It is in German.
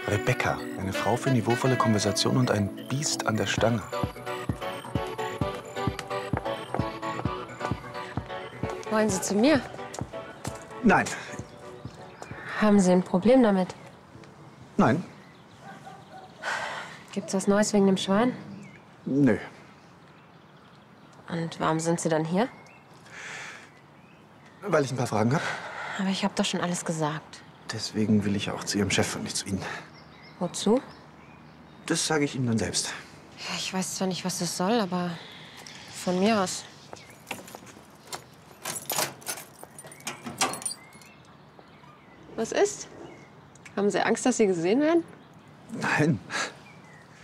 Rebecca, eine Frau für niveauvolle Konversation und ein Biest an der Stange. Wollen Sie zu mir? Nein. Haben Sie ein Problem damit? Nein. Gibt's was Neues wegen dem Schwan? Nö. Und warum sind Sie dann hier? Weil ich ein paar Fragen habe. Aber ich habe doch schon alles gesagt. Deswegen will ich auch zu Ihrem Chef und nicht zu Ihnen. Wozu? Das sage ich Ihnen dann selbst. Ja, ich weiß zwar nicht, was das soll, aber von mir aus. Was ist? Haben Sie Angst, dass Sie gesehen werden? Nein.